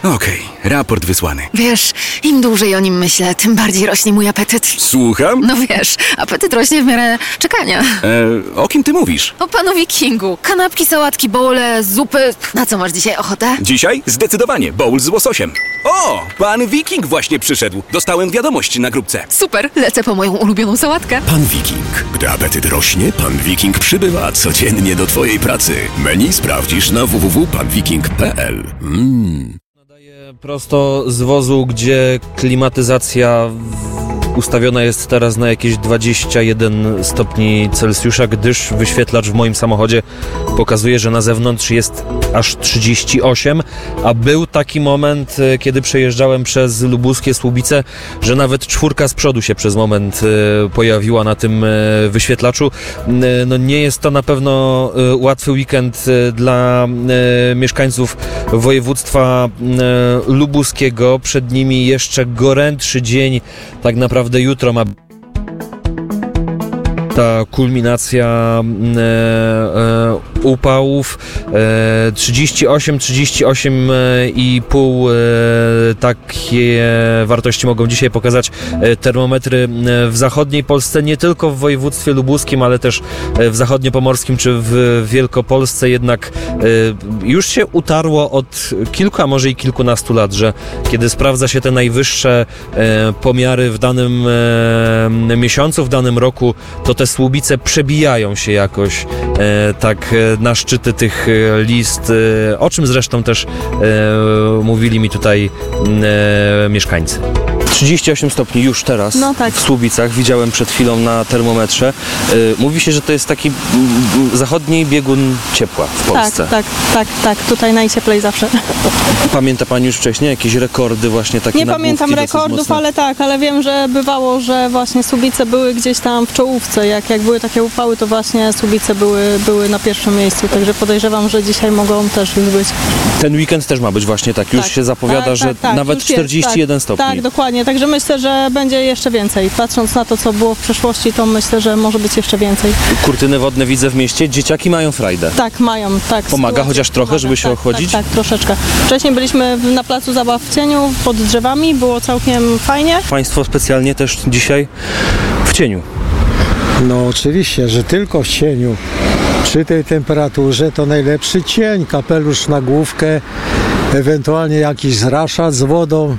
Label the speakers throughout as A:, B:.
A: Okej, raport wysłany.
B: Wiesz, im dłużej o nim myślę, tym bardziej rośnie mój apetyt.
A: Słucham?
B: No wiesz, apetyt rośnie w miarę czekania.
A: O kim ty mówisz?
B: O panu Wikingu. Kanapki, sałatki, bowle, zupy. Na co masz dzisiaj ochotę?
A: Dzisiaj zdecydowanie bowl z łososiem. O, pan Wiking właśnie przyszedł. Dostałem wiadomość na grupce.
B: Super, lecę po moją ulubioną sałatkę.
C: Pan Wiking. Gdy apetyt rośnie, Pan Wiking przybywa codziennie do twojej pracy. Menu sprawdzisz na www.panwiking.pl.
D: Nadaję prosto z wozu, gdzie klimatyzacja ustawiona jest teraz na jakieś 21 stopni Celsjusza, gdyż wyświetlacz w moim samochodzie pokazuje, że na zewnątrz jest aż 38, a był taki moment, kiedy przejeżdżałem przez lubuskie Słubice, że nawet 4 z przodu się przez moment pojawiła na tym wyświetlaczu. No nie jest to na pewno łatwy weekend dla mieszkańców województwa lubuskiego. Przed nimi jeszcze gorętszy dzień, tak naprawdę jutro ma ta kulminacja upałów. 38,5 takie wartości mogą dzisiaj pokazać termometry w zachodniej Polsce, nie tylko w województwie lubuskim, ale też w zachodniopomorskim czy w Wielkopolsce. Jednak już się utarło od kilku, a może i kilkunastu lat, że kiedy sprawdza się te najwyższe pomiary w danym miesiącu, w danym roku, to te Słubice przebijają się jakoś tak na szczyty tych list, o czym zresztą też mówili mi tutaj mieszkańcy. 38 stopni już teraz w Słubicach, widziałem przed chwilą na termometrze. Mówi się, że to jest taki zachodni biegun ciepła w Polsce.
E: Tak, tutaj najcieplej zawsze.
D: Pamięta Pani już wcześniej jakieś rekordy właśnie takie?
E: Nie pamiętam rekordów, ale wiem, że bywało, że właśnie Słubice były gdzieś tam w czołówce. Jak były takie upały, to właśnie Słubice były na pierwszym miejscu, także podejrzewam, że dzisiaj mogą też już być.
D: Ten weekend też ma być właśnie tak, już się zapowiada, że nawet 41 stopni.
E: Tak, dokładnie, także myślę, że będzie jeszcze więcej. Patrząc na to, co było w przeszłości, to myślę, że może być jeszcze więcej.
D: Kurtyny wodne widzę w mieście, dzieciaki mają frajdę.
E: Tak, mają, tak.
D: Pomaga chociaż trochę, żeby się ochłodzić?
E: Tak, troszeczkę. Wcześniej byliśmy na placu zabaw w cieniu, pod drzewami, było całkiem fajnie.
D: Państwo specjalnie też dzisiaj w cieniu?
F: No oczywiście, że tylko w cieniu. Przy tej temperaturze to najlepszy cień, kapelusz na główkę, ewentualnie jakiś zraszacz z wodą,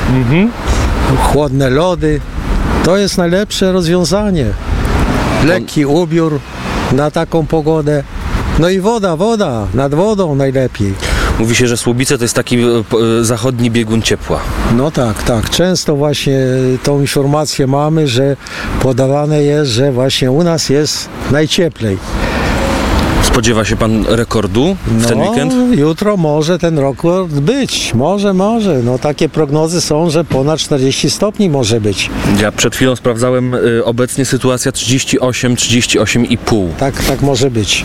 F: chłodne lody. To jest najlepsze rozwiązanie. Lekki ubiór na taką pogodę. No i woda, nad wodą najlepiej.
D: Mówi się, że Słubice to jest taki zachodni biegun ciepła.
F: No tak. Często właśnie tą informację mamy, że podawane jest, że właśnie u nas jest najcieplej.
D: Spodziewa się Pan rekordu w ten weekend?
F: Jutro może ten rekord być. Może. No takie prognozy są, że ponad 40 stopni może być.
D: Ja przed chwilą sprawdzałem, obecnie sytuacja 38,5.
F: Tak może być.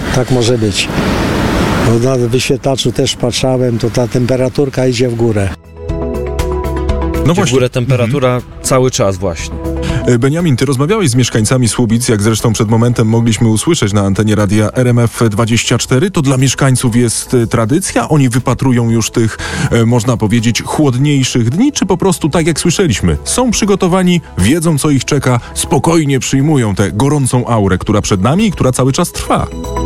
F: Bo na wyświetlaczu też patrzałem, to ta temperaturka idzie w górę.
D: No właśnie. W górę temperatura cały czas właśnie.
G: Beniamin, ty rozmawiałeś z mieszkańcami Słubic, jak zresztą przed momentem mogliśmy usłyszeć na antenie radia RMF24. To dla mieszkańców jest tradycja? Oni wypatrują już tych, można powiedzieć, chłodniejszych dni, czy po prostu, tak jak słyszeliśmy, są przygotowani, wiedzą, co ich czeka, spokojnie przyjmują tę gorącą aurę, która przed nami i która cały czas trwa?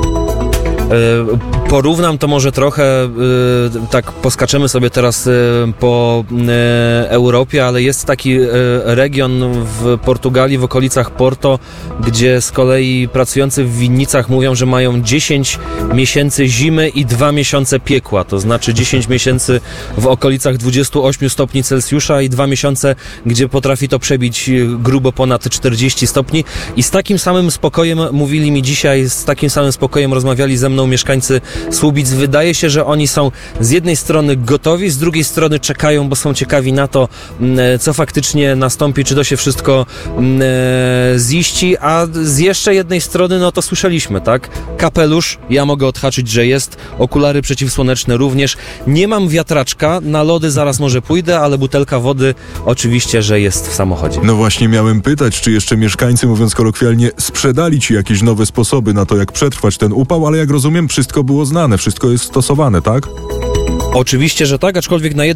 D: Porównam to może trochę, tak poskaczemy sobie teraz po Europie, ale jest taki region w Portugalii, w okolicach Porto, gdzie z kolei pracujący w winnicach mówią, że mają 10 miesięcy zimy i 2 miesiące piekła, to znaczy 10 miesięcy w okolicach 28 stopni Celsjusza i 2 miesiące, gdzie potrafi to przebić grubo ponad 40 stopni i z takim samym spokojem mówili mi dzisiaj, z takim samym spokojem rozmawiali ze mną mieszkańcy Słubic. Wydaje się, że oni są z jednej strony gotowi, z drugiej strony czekają, bo są ciekawi na to, co faktycznie nastąpi, czy to się wszystko ziści, a z jeszcze jednej strony, no to słyszeliśmy, tak? Kapelusz, ja mogę odhaczyć, że jest, okulary przeciwsłoneczne również, nie mam wiatraczka, na lody zaraz może pójdę, ale butelka wody oczywiście, że jest w samochodzie.
G: No właśnie miałem pytać, czy jeszcze mieszkańcy, mówiąc kolokwialnie, sprzedali ci jakieś nowe sposoby na to, jak przetrwać ten upał, ale jak rozumiem, wszystko było znane, wszystko jest stosowane, tak?
D: Oczywiście, że tak, aczkolwiek na